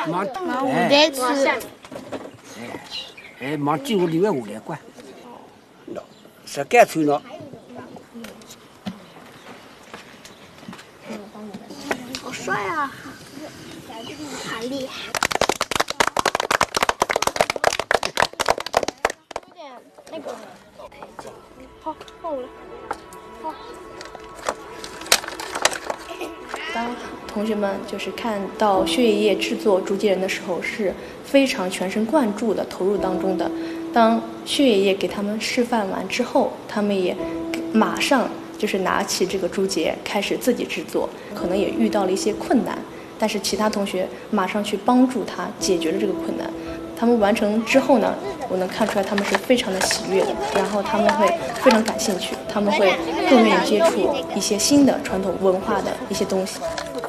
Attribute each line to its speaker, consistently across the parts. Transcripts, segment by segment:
Speaker 1: 忙
Speaker 2: 我在吃。
Speaker 1: 忙进屋里面屋来管。是干脆了。
Speaker 2: 好帅啊！好厉害。有点那个。好，换我了。好。
Speaker 3: 当同学们就是看到薛爷爷制作竹节人的时候，是非常全神贯注的投入当中的。当薛爷爷给他们示范完之后，他们也马上就是拿起这个竹节开始自己制作，可能也遇到了一些困难，但是其他同学马上去帮助他解决了这个困难。他们完成之后呢，我能看出来他们是非常的喜悦的，然后他们会非常感兴趣，他们会更愿意接触一些新的传统文化的一些东西。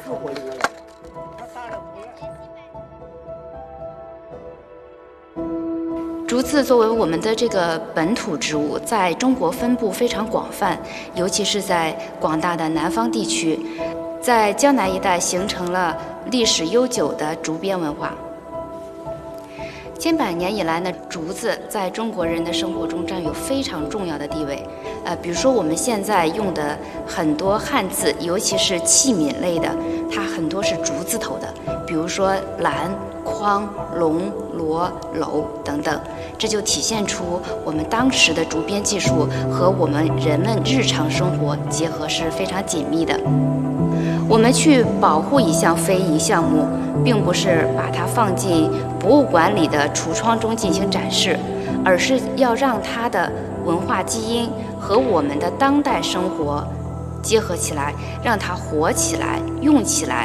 Speaker 4: 竹子作为我们的这个本土植物，在中国分布非常广泛，尤其是在广大的南方地区，在江南一带形成了历史悠久的竹编文化。千百年以来呢，竹子在中国人的生活中占有非常重要的地位。比如说我们现在用的很多汉字，尤其是器皿类的，它很多是竹字头的，比如说篮、筐、笼、箩、篓等等，这就体现出我们当时的竹编技术和我们人们日常生活结合是非常紧密的。我们去保护一项非遗项目，并不是把它放进博物馆里的橱窗中进行展示，而是要让它的文化基因和我们的当代生活结合起来，让它活起来、用起来。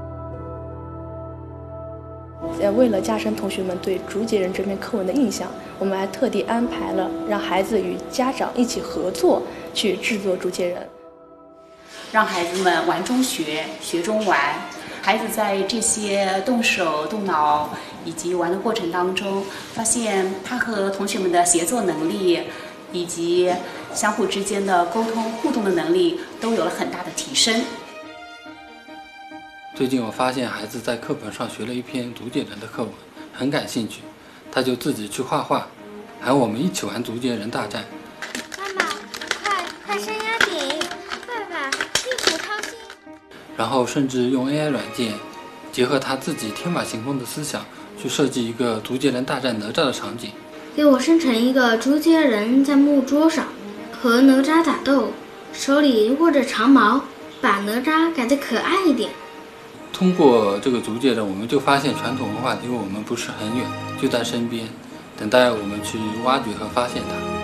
Speaker 3: 为了加深同学们对竹节人这篇课文的印象，我们还特地安排了让孩子与家长一起合作去制作竹节人，
Speaker 5: 让孩子们玩中学，学中玩。孩子在这些动手动脑以及玩的过程当中，发现他和同学们的协作能力以及相互之间的沟通互动的能力都有了很大的提升。
Speaker 6: 最近我发现孩子在课本上学了一篇竹节人的课文，很感兴趣，他就自己去画画，喊我们一起玩竹节人大战。
Speaker 2: 妈妈，快伸压饼！爸爸，辛苦操心。
Speaker 6: 然后甚至用 AI 软件，结合他自己天马行空的思想，去设计一个竹节人大战哪吒的场景。
Speaker 2: 给我生成一个竹节人在木桌上和哪吒打斗，手里握着长矛，把哪吒改得可爱一点。
Speaker 6: 通过这个竹节人，我们就发现传统文化离我们不是很远，就在身边，等待我们去挖掘和发现它。